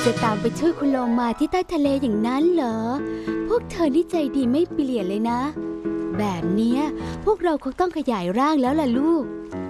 จะตามไปช่วยคุณโลมาที่ใต้ทะเลอย่างนั้นเหรอพวกเธอนี่ใจดีไม่เปลี่ยนเลยนะแบบเนี้ยพวกเราคงต้องขยายร่างแล้วล่ะลูก